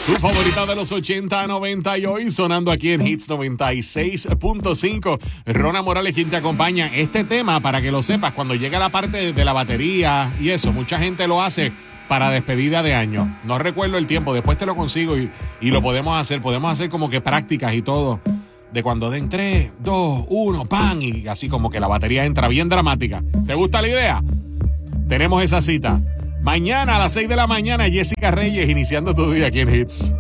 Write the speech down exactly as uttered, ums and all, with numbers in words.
Tu favorita de los ochenta, noventa y hoy sonando aquí en Hits noventa y seis punto cinco. Rona Morales quien te acompaña. Este tema, para que lo sepas, cuando llega la parte de la batería y eso, mucha gente lo hace para despedida de año. No recuerdo el tiempo, después te lo consigo y, y lo podemos hacer. Podemos hacer como que prácticas y todo. De cuando den tres, dos, uno, pan, y así como que la batería entra bien dramática. ¿Te gusta la idea? Tenemos esa cita. Mañana a las seis de la mañana, Jessica Reyes, iniciando tu día aquí en Hits.